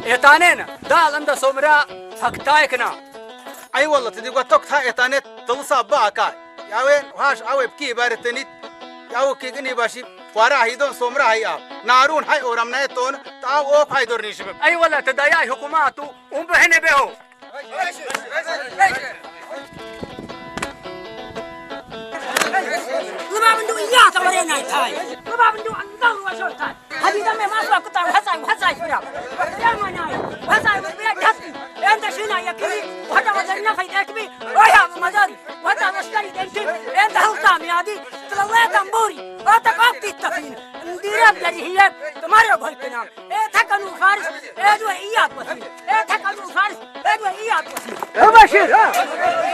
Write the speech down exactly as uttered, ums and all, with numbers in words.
إتانين دال عند سومرا فكتايكنا أي والله تدي قطك ثا إتانت تلصا باكا يا وين هاش أو بكي بارتنيت يا وكيجني باشي فارا هيدون سومرا هيا نارون هاي أورامنا تون تاو أوف هاي دور نيشبه أي والله تدايا حكوماتو أم بهنا بهو لما بندو إياه تورينا تاي لما بندو أنظر وشور تاي هذه دم ما سوا كتار وحساي وحساي فرا يا ماناي وحساي وبيا جسمي أنت شينا يكلي وهذا وزننا في ذاكبي ويا مدن وهذا مشتري دنتي أنت هالطعم هذه تلوه تنبوري وتقابتي التفين نديرها بلدي هي تمارو بهالكلام إيه تكنوا فارس إيه دو إياه بسيط إيه تكنوا فارس إيه دو إياه بسيط بشير